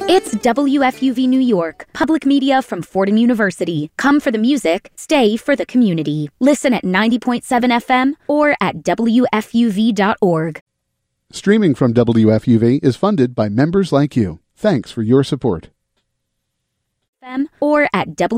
It's WFUV New York, public media from Fordham University. Come for the music, stay for the community. Listen at 90.7 FM or at WFUV.org. Streaming from WFUV is funded by members like you. Thanks for your support. Or at